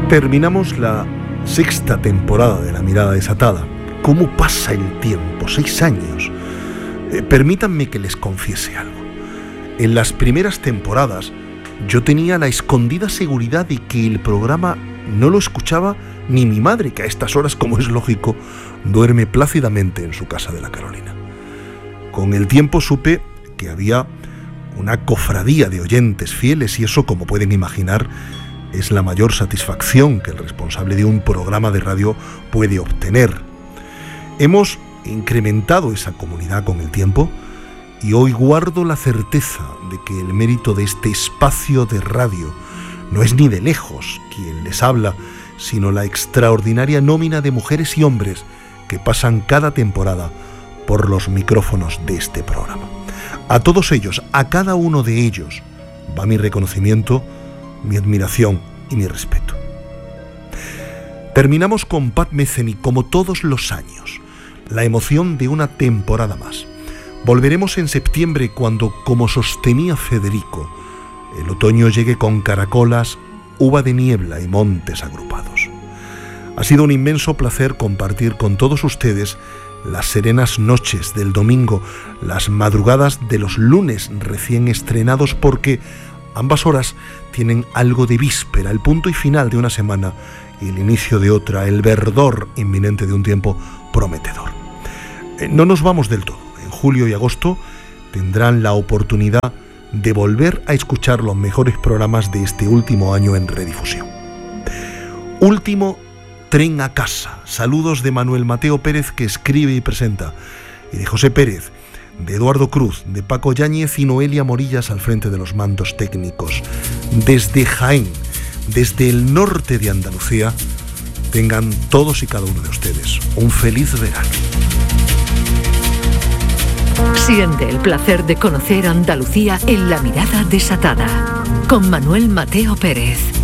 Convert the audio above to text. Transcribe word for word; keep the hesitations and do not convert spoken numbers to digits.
Terminamos la sexta temporada de La Mirada Desatada. ¿Cómo pasa el tiempo? Seis años. Eh, permítanme que les confiese algo. En las primeras temporadas yo tenía la escondida seguridad de que el programa no lo escuchaba ni mi madre, que a estas horas, como es lógico, duerme plácidamente en su casa de la Carolina. Con el tiempo supe que había una cofradía de oyentes fieles y eso, como pueden imaginar, es la mayor satisfacción que el responsable de un programa de radio puede obtener. Hemos incrementado esa comunidad con el tiempo y hoy guardo la certeza de que el mérito de este espacio de radio no es ni de lejos quien les habla, sino la extraordinaria nómina de mujeres y hombres que pasan cada temporada por los micrófonos de este programa. A todos ellos, a cada uno de ellos, va mi reconocimiento, mi admiración y mi respeto. Terminamos con Pat Metheny como todos los años, la emoción de una temporada más. Volveremos en septiembre cuando, como sostenía Federico, el otoño llegue con caracolas, uva de niebla y montes agrupados. Ha sido un inmenso placer compartir con todos ustedes las serenas noches del domingo, las madrugadas de los lunes recién estrenados, porque ambas horas tienen algo de víspera, el punto y final de una semana y el inicio de otra, el verdor inminente de un tiempo prometedor. Eh, no nos vamos del todo. En julio y agosto tendrán la oportunidad de volver a escuchar los mejores programas de este último año en redifusión. Último tren a casa. Saludos de Manuel Mateo Pérez, que escribe y presenta, y de José Pérez, de Eduardo Cruz, de Paco Yáñez y Noelia Morillas al frente de los mandos técnicos. Desde Jaén, desde el norte de Andalucía, tengan todos y cada uno de ustedes un feliz verano. Siente el placer de conocer Andalucía en La Mirada Desatada, con Manuel Mateo Pérez.